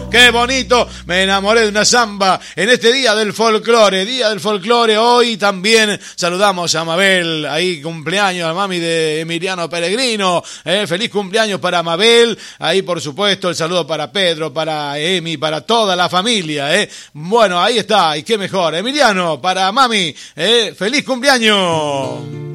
qué bonito, me enamoré de una samba en este Día del Folclore. Hoy también saludamos a Mabel, ahí cumpleaños, a mami de Emiliano Peregrino, feliz cumpleaños para Mabel, ahí por supuesto el saludo para Pedro, para Emi, para toda la familia, bueno, ahí está, y qué mejor, Emiliano, para mami, feliz cumpleaños.